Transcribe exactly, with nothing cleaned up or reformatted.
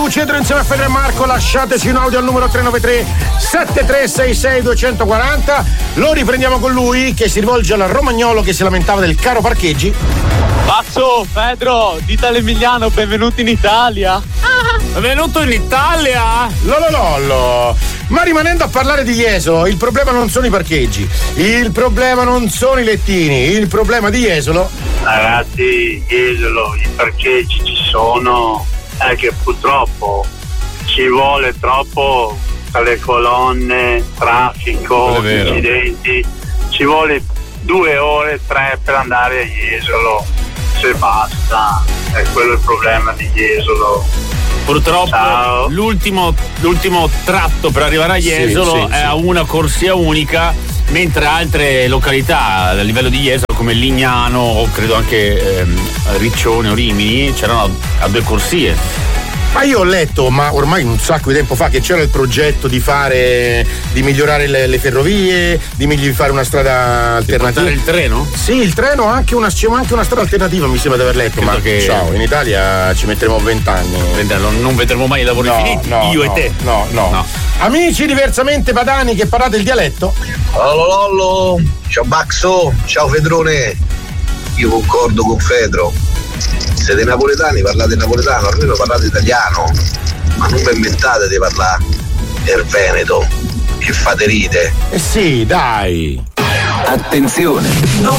tivù Cedro insieme a Fedro e Marco. Lasciateci un audio al numero tre nove tre sette tre sei sei due quattro zero. Lo riprendiamo con lui che si rivolge al romagnolo che si lamentava del caro parcheggi. Bazzo, Pedro, dite all'Emiliano, benvenuto in Italia. Benvenuto in Italia? Lololollo. Ma rimanendo a parlare di Jesolo, il problema non sono i parcheggi, il problema non sono i lettini, il problema di Jesolo. Ragazzi, Jesolo, i parcheggi ci sono, è che purtroppo ci vuole troppo tra le colonne, traffico, incidenti, ci vuole due ore, tre per andare a Jesolo, se basta, è quello il problema di Jesolo. Purtroppo l'ultimo, l'ultimo tratto per arrivare a Jesolo sì, sì, è a sì. una corsia unica, mentre altre località a livello di Jesolo come Lignano o credo anche ehm, Riccione o Rimini c'erano a due corsie. Ma io ho letto, ma ormai un sacco di tempo fa, che c'era il progetto di fare, di migliorare le, le ferrovie, di, di fare una strada alternativa. Di portare il treno? Sì, il treno anche una, c'è anche una strada alternativa, mi sembra di aver letto. Credo ma che ciao, in Italia ci metteremo vent'anni. Non, non vedremo mai i lavori no, finiti, no, io no, e te. No, no, no. Amici diversamente padani che parlate il dialetto. Lollo Lollo, ciao Baxo, ciao Fedrone. Io concordo con Fedro. Siete napoletani, parlate napoletano, almeno parlate italiano, ma non vi inventate di parlare il Veneto, che fate ride. Eh sì, dai. Attenzione!